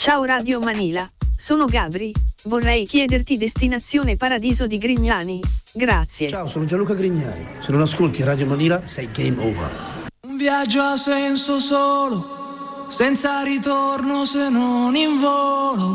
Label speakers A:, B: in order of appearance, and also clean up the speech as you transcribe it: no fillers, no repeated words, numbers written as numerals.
A: Ciao Radio Manila, sono Gabri, vorrei chiederti destinazione Paradiso di Grignani, grazie.
B: Ciao, sono Gianluca Grignani, se non ascolti Radio Manila sei game over.
C: Un viaggio ha senso solo, senza ritorno se non in volo.